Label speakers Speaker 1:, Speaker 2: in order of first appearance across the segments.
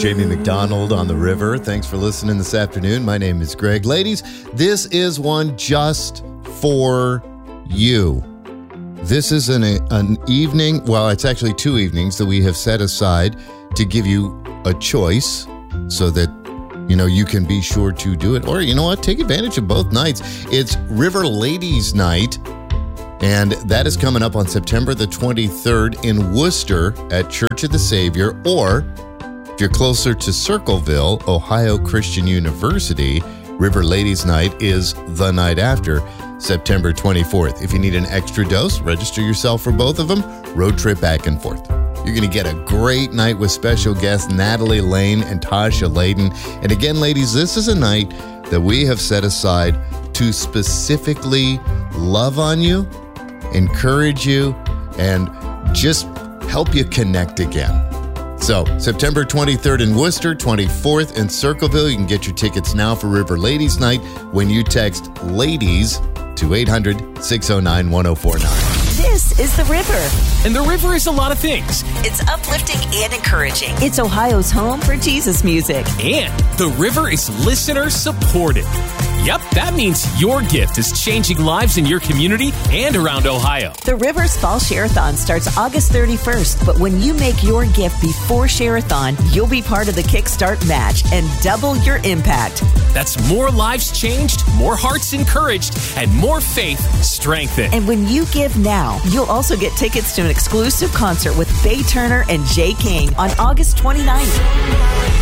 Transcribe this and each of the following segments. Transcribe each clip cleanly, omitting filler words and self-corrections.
Speaker 1: Jamie McDonald on the river. Thanks for listening this afternoon. My name is Greg. Ladies, this is one just for you. This is an evening, well, it's actually 2 evenings that we have set aside to give you a choice so that, you can be sure to do it. Or, take advantage of both nights. It's River Ladies Night, and that is coming up on September the 23rd in Worcester at Church of the Savior, or if you're closer to Circleville, Ohio Christian University, River Ladies Night is the night after, September 24th. If you need an extra dose, register yourself for both of them. Road trip back and forth. You're going to get a great night with special guests Natalie Lane and Tasha Layden. And again, ladies, this is a night that we have set aside to specifically love on you, encourage you, and just help you connect again. So, September 23rd in Worcester, 24th in Circleville. You can get your tickets now for River Ladies Night when you text LADIES to 800-609-1049.
Speaker 2: This is The River.
Speaker 3: And The River is a lot of things.
Speaker 2: It's uplifting and encouraging. It's Ohio's home for Jesus music.
Speaker 3: And The River is listener supported. Yep, that means your gift is changing lives in your community and around Ohio.
Speaker 2: The River's Fall Share-a-thon starts August 31st, but when you make your gift before Share-a-thon, you'll be part of the Kickstart match and double your impact.
Speaker 3: That's more lives changed, more hearts encouraged, and more faith strengthened.
Speaker 2: And when you give now, you'll also get tickets to an exclusive concert with Faye Turner and Jay King on August 29th.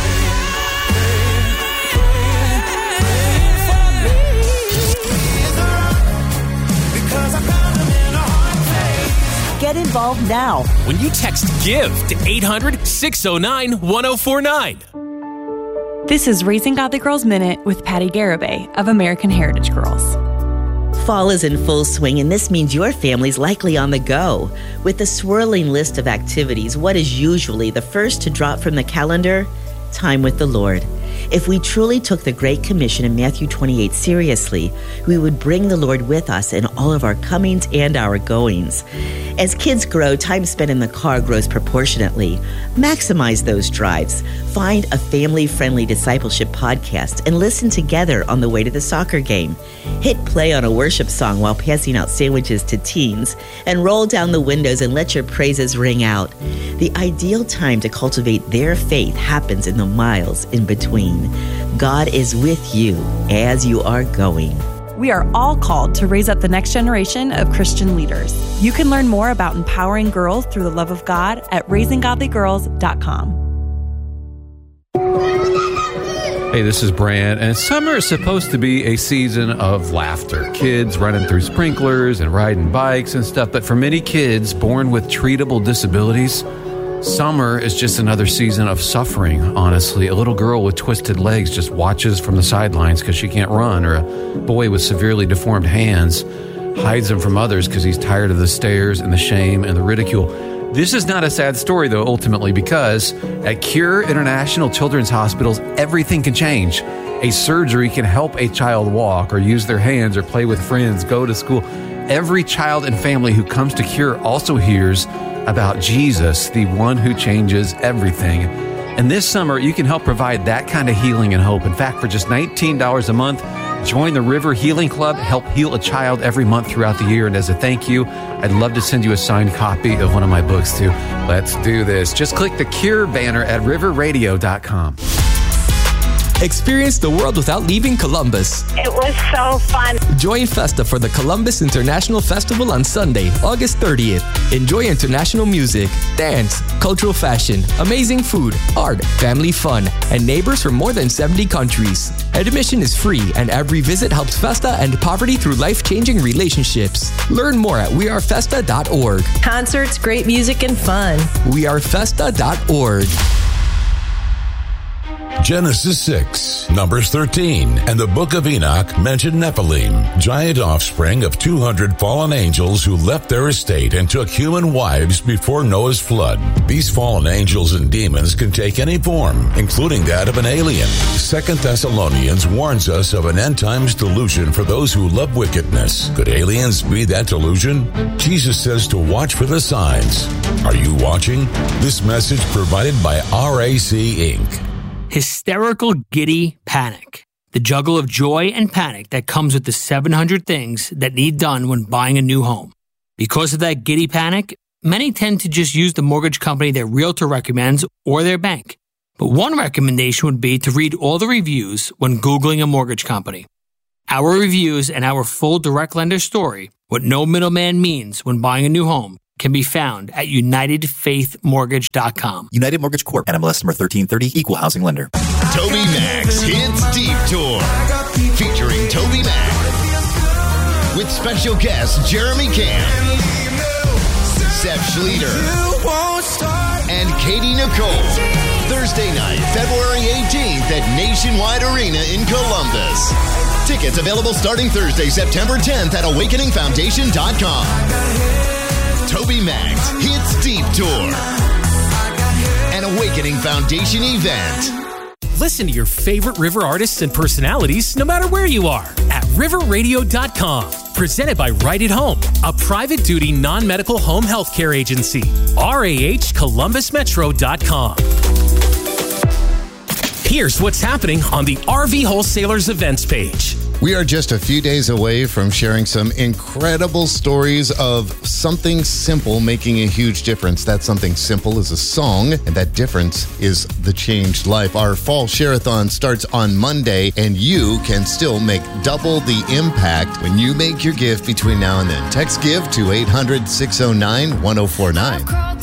Speaker 2: Get involved now
Speaker 3: when you text GIVE to 800-609-1049.
Speaker 4: This is Raising Godly Girls Minute with Patty Garibay of American Heritage Girls.
Speaker 5: Fall is in full swing, and this means your family's likely on the go. With the swirling list of activities, what is usually the first to drop from the calendar? Time with the Lord. If we truly took the Great Commission in Matthew 28 seriously, we would bring the Lord with us in all of our comings and our goings. As kids grow, time spent in the car grows proportionately. Maximize those drives. Find a family-friendly discipleship podcast and listen together on the way to the soccer game. Hit play on a worship song while passing out sandwiches to teens, and roll down the windows and let your praises ring out. The ideal time to cultivate their faith happens in the miles in between. God is with you as you are going.
Speaker 4: We are all called to raise up the next generation of Christian leaders. You can learn more about empowering girls through the love of God at raisinggodlygirls.com.
Speaker 6: Hey, this is Brand, and summer is supposed to be a season of laughter. Kids running through sprinklers and riding bikes and stuff, but for many kids born with treatable disabilities, summer is just another season of suffering, honestly. A little girl with twisted legs just watches from the sidelines because she can't run, or a boy with severely deformed hands hides them from others because he's tired of the stares and the shame and the ridicule. This is not a sad story, though, ultimately, because at Cure International Children's Hospitals, everything can change. A surgery can help a child walk or use their hands or play with friends, go to school. Every child and family who comes to Cure also hears about Jesus, the one who changes everything. And this summer, you can help provide that kind of healing and hope. In fact, for just $19 a month, join the River Healing Club, help heal a child every month throughout the year. And as a thank you, I'd love to send you a signed copy of one of my books too. Let's do this. Just click the Cure banner at riverradio.com.
Speaker 7: Experience the world without leaving Columbus.
Speaker 8: It was so fun.
Speaker 7: Join Festa for the Columbus International Festival on Sunday, August 30th. Enjoy international music, dance, cultural fashion, amazing food, art, family fun, and neighbors from more than 70 countries. Admission is free, and every visit helps Festa end poverty through life-changing relationships. Learn more at wearefesta.org.
Speaker 9: Concerts, great music, and fun.
Speaker 7: wearefesta.org.
Speaker 8: Genesis 6, Numbers 13, and the Book of Enoch mention Nephilim, giant offspring of 200 fallen angels who left their estate and took human wives before Noah's flood. These fallen angels and demons can take any form, including that of an alien. 2 Thessalonians warns us of an end times delusion for those who love wickedness. Could aliens be that delusion? Jesus says to watch for the signs. Are you watching? This message provided by RAC Inc.
Speaker 9: Hysterical, giddy panic. The juggle of joy and panic that comes with the 700 things that need done when buying a new home. Because of that giddy panic, many tend to just use the mortgage company their realtor recommends or their bank. But one recommendation would be to read all the reviews when Googling a mortgage company. Our reviews and our full direct lender story, what no middleman means when buying a new home, can be found at UnitedFaithMortgage.com.
Speaker 10: United Mortgage Corp. NMLS number 1330. Equal housing lender.
Speaker 11: Toby Mac's Hits Deep Tour. Featuring Toby Mac. With special guests Jeremy Camp, Seth Schleter, and Katie Nicole. Thursday night, February 18th at Nationwide Arena in Columbus. Tickets available starting Thursday, September 10th at AwakeningFoundation.com. Toby Mac's Hits Deep Tour. An Awakening Foundation event.
Speaker 3: Listen to your favorite River artists and personalities no matter where you are at riverradio.com. Presented by Right at Home, a private duty non-medical home health care agency. RAHColumbusmetro.com. Here's what's happening on the RV Wholesalers events page.
Speaker 1: We are just a few days away from sharing some incredible stories of something simple making a huge difference. That something simple is a song, and that difference is the changed life. Our fall Share-a-thon starts on Monday, and you can still make double the impact when you make your gift between now and then. Text GIVE to 800-609-1049.